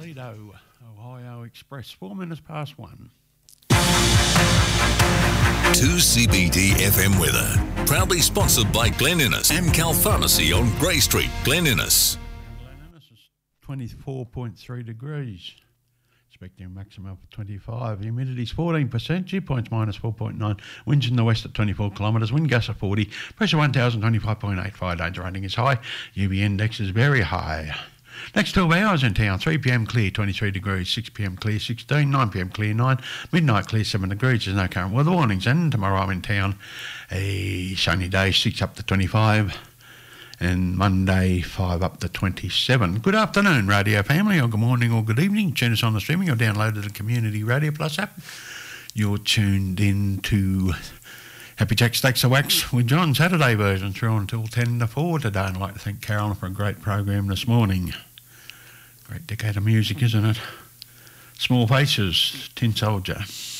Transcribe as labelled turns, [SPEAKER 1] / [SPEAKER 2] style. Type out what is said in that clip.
[SPEAKER 1] Toledo, Ohio Express, 4 minutes past 1.
[SPEAKER 2] 2CBD FM weather. Proudly sponsored by Glen Innes, Amcal Pharmacy on Grey Street, Glen Innes.
[SPEAKER 1] Glen Innes is 24.3 degrees. Expecting a maximum of 25. Humidity's 14%. Dew point's minus 4.9. Winds in the west at 24 kilometres. Wind gusts at 40. Pressure 1025.85. Danger rating is high. UV index is very high. Next 12 hours in town, 3 p.m. clear, 23 degrees, 6 p.m. clear, 16, 9 p.m. clear, 9, midnight clear, 7 degrees. There's no current weather warnings. And tomorrow I'm in town, a sunny day, 6 up to 25, and Monday, 5 up to 27. Good afternoon, radio family, or good morning or good evening. Tune us on the streaming or downloaded the Community Radio Plus app. You're tuned in to Happy Jack Stacks of Wax with John, Saturday version, through until 10 to 4 today. And I'd like to thank Carolyn for a great program this morning. Great decade of music, isn't it? Small Faces, Tin Soldier.